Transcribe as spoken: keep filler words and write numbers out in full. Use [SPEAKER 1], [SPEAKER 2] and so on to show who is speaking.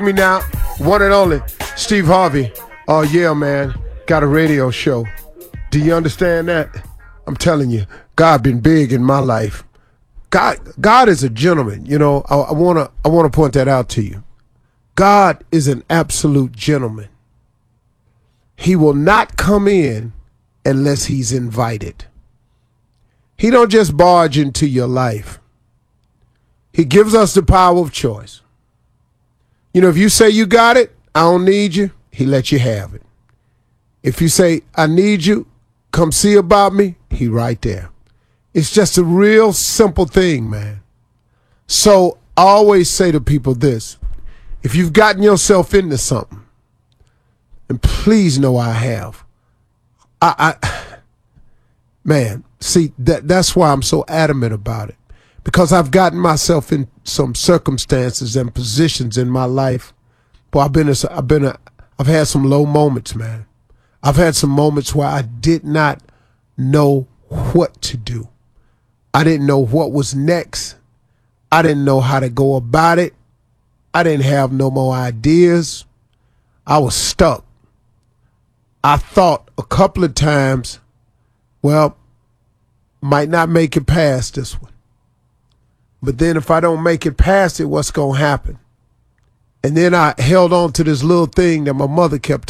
[SPEAKER 1] Me now, one and only Steve Harvey. Oh yeah, man, got a radio show. Do you understand that? I'm telling you, God been big in my life. God, God is a gentleman. You know, I, I wanna, I wanna point that out to you. God is an absolute gentleman. He will not come in unless he's invited. He don't just barge into your life. He gives us the power of choice. You know, if you say you got it, I don't need you, he lets you have it. If you say, I need you, come see about me, he right there. It's just a real simple thing, man. So I always say to people this: if you've gotten yourself into something, and please know I have, I, I man, see, that that's why I'm so adamant about it. Because I've gotten myself in some circumstances and positions in my life. Boy, I've been, a, I've been, a, I've had some low moments, man. I've had some moments where I did not know what to do. I didn't know what was next. I didn't know how to go about it. I didn't have no more ideas. I was stuck. I thought a couple of times, well, might not make it past this one. But then if I don't make it past it, what's going to happen? And then I held on to this little thing that my mother kept